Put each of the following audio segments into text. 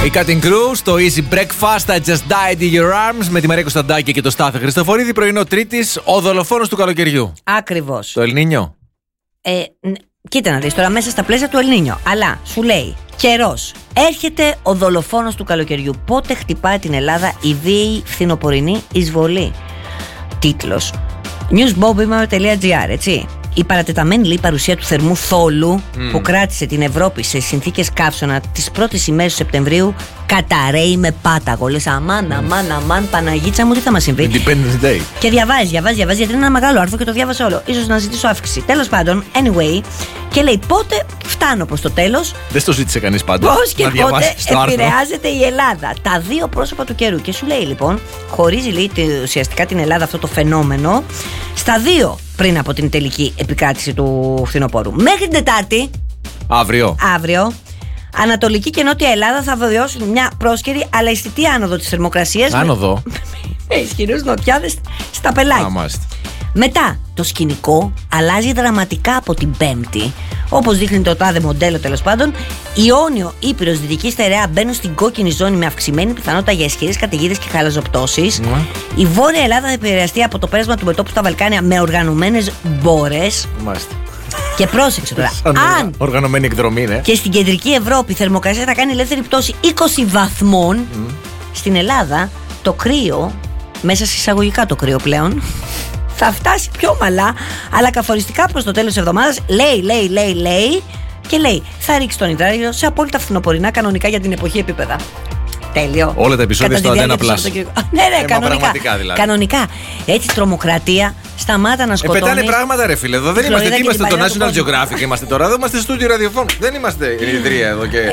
Η Cutting Crew στο Easy Breakfast, I Just Died in Your Arms, με τη Μαρία Κωνσταντάκη και το Στάθη Χριστοφορίδη. Πρωινό Τρίτης, ο δολοφόνος του καλοκαιριού. Ακριβώς. Το Ελνίνιο. Κοίτα να δεις τώρα, μέσα στα πλαίσια του Ελνίνιο. Αλλά σου λέει, καιρός. Έρχεται ο δολοφόνος του καλοκαιριού. Πότε χτυπάει την Ελλάδα η βίαιη φθινοπορεινή εισβολή? Τίτλος newsbobima.gr, έτσι. Η παρατεταμένη λέει παρουσία του θερμού θόλου που κράτησε την Ευρώπη σε συνθήκες καύσωνα τις πρώτες ημέρες του Σεπτεμβρίου καταραίει με πάταγο. Λες αμάν, Παναγίτσα μου, τι θα μας συμβεί? Independence Day. Και διαβάζει, γιατί είναι ένα μεγάλο άρθρο και το διάβασα όλο. Ίσως να ζητήσω αύξηση. Τέλος πάντων, anyway, και λέει πότε φτάνω προς το τέλος. Δεν το ζήτησε κανείς πάντως. Πώς και πότε επηρεάζεται η Ελλάδα. Τα δύο πρόσωπα του καιρού. Και σου λέει λοιπόν, χωρίζει λέει ουσιαστικά την Ελλάδα αυτό το φαινόμενο στα δύο πριν από την τελική επικράτηση του φθινοπόρου. Μέχρι την Τετάρτη. Αύριο. Ανατολική και Νότια Ελλάδα θα βιώσουν μια πρόσκαιρη αλλά αισθητή άνοδο της θερμοκρασίας. Άνοδο. Με ισχυρούς νοτιάδες στα πελάκια. Μετά το σκηνικό αλλάζει δραματικά από την Πέμπτη. Όπως δείχνει το τάδε μοντέλο τέλος πάντων, Ιόνιο, Ήπειρος, Δυτική Στερεά μπαίνουν στην κόκκινη ζώνη με αυξημένη πιθανότητα για ισχυρές καταιγίδες και χαλαζοπτώσεις. Η Βόρεια Ελλάδα θα επηρεαστεί από το πέρασμα του μετώπου στα Βαλκάνια με οργανωμένες μπόρες. Και πρόσεξε τώρα, αν οργανωμένη εκδρομή, ναι. Και στην κεντρική Ευρώπη η θερμοκρασία θα κάνει ελεύθερη πτώση 20 βαθμών, στην Ελλάδα το κρύο, μέσα σε εισαγωγικά το κρύο πλέον, θα φτάσει πιο ομαλά, αλλά καθοριστικά προς το τέλος της εβδομάδας. Λέει και λέει θα ρίξει τον υδράριο σε απόλυτα φθινοπορεινά κανονικά για την εποχή επίπεδα. Τέλειο. Όλα τα επεισόδια στο Αντένα Plus. Ναι, κανονικά. Δηλαδή. Κανονικά. Έτσι τρομοκρατία, σταμάτα να σκοτώνει. Πετάνε πράγματα, ρε φίλε. Εδώ δεν είμαστε. Τι είμαστε, το National Geographic είμαστε τώρα. Εδώ είμαστε στούντιο ραδιοφώνου. Δεν είμαστε η ιδρύα εδώ και.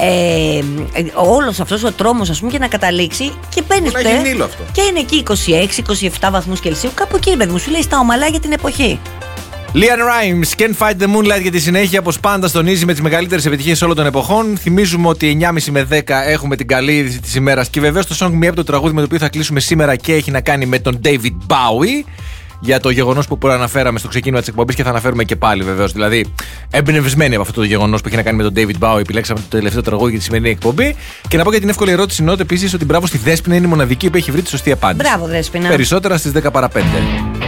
Όλος αυτός ο τρόμος, ας πούμε, για να καταλήξει και παίρνει πέρα. Και είναι εκεί 26-27 βαθμούς Κελσίου. Κάπου εκεί, παιδί μου, σου λέει στα ομαλά για την εποχή. Lian Rimes, Can't Fight the Moonlight για τη συνέχεια, όπως πάντα στον Easy με τις μεγαλύτερες επιτυχίες όλων των εποχών. Θυμίζουμε ότι 9.30 με 10 έχουμε την καλή είδηση της ημέρας. Και βεβαίως το Song Me Up, το τραγούδι με το οποίο θα κλείσουμε σήμερα και έχει να κάνει με τον David Bowie. Για το γεγονός που προαναφέραμε στο ξεκίνημα της εκπομπής και θα αναφέρουμε και πάλι βεβαίως. Δηλαδή, εμπνευσμένοι από αυτό το γεγονός που έχει να κάνει με τον David Bowie, επιλέξαμε το τελευταίο τραγούδι για τη σημερινή εκπομπή. Και να πω για την εύκολη ερώτηση νότε επίσης ότι μπράβο στη Δέσποινα, είναι η μοναδική που έχει βρει τη σωστή απάντηση. Μπράβο, Δέσποινα. Περισσότερα στις 10 παρα 5.